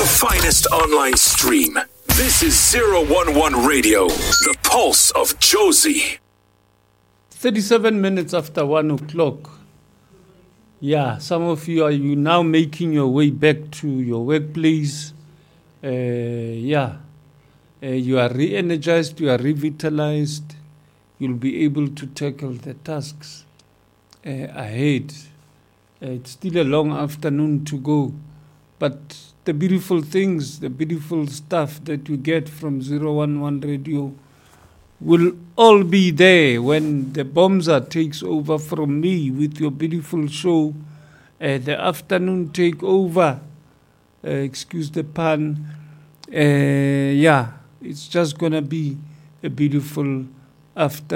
finest online stream. This is 011 Radio, the pulse of Jozi. 37 minutes after 1 o'clock. Yeah, some of you are now making your way back to your workplace. You are re-energized, you are revitalized. You'll be able to tackle the tasks ahead. It's still a long afternoon to go, but the beautiful things, the beautiful stuff that you get from 011 Radio will all be there when the Bomza takes over from me with your beautiful show, the afternoon takeover. Excuse the pun. It's just going to be a beautiful afternoon.